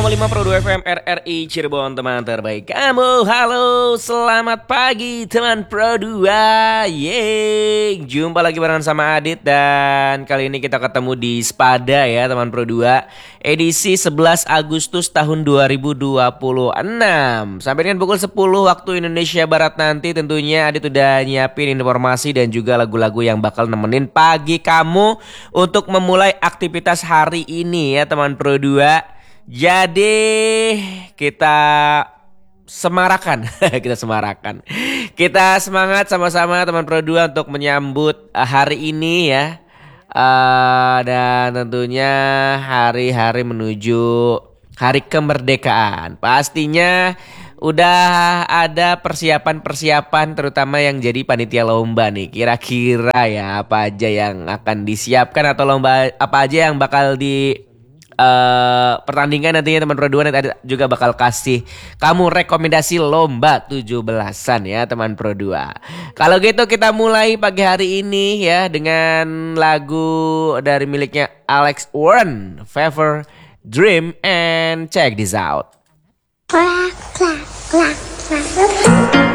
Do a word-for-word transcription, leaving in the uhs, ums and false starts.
koma lima Pro dua F M R R I Cirebon, teman terbaik kamu. Halo, selamat pagi teman Pro dua. Yeay, jumpa lagi bareng sama Adit. Dan kali ini kita ketemu di Spada ya teman Pro dua, edisi sebelas Agustus tahun dua ribu dua puluh enam. Sampai dengan pukul sepuluh waktu Indonesia Barat nanti tentunya Adit udah nyiapin informasi dan juga lagu-lagu yang bakal nemenin pagi kamu untuk memulai aktivitas hari ini ya teman Pro dua. Jadi kita semarakan, kita semarakan, kita semangat sama-sama teman Pro dua untuk menyambut uh, hari ini ya, uh, dan tentunya hari-hari menuju hari kemerdekaan. Pastinya udah ada persiapan-persiapan terutama yang jadi panitia lomba nih. Kira-kira ya apa aja yang akan disiapkan atau lomba apa aja yang bakal di Uh, pertandingan nantinya teman Pro dua nanti juga bakal kasih kamu rekomendasi lomba tujuh belasan ya teman Pro dua. Kalau gitu kita mulai pagi hari ini ya dengan lagu dari miliknya Alex Warren, Fever Dream, and check this out.